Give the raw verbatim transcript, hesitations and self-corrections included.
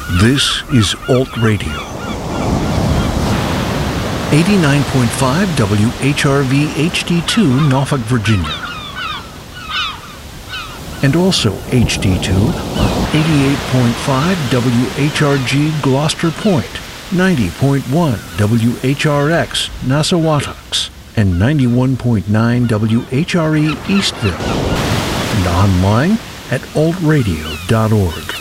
This is Alt Radio. eighty-nine point five W H R V H D two, Norfolk, Virginia. And also H D two on eighty-eight point five W H R G, Gloucester Point, ninety point one W H R X, Nassawatucks, and ninety-one point nine W H R E, Eastville. And online at alt radio dot org.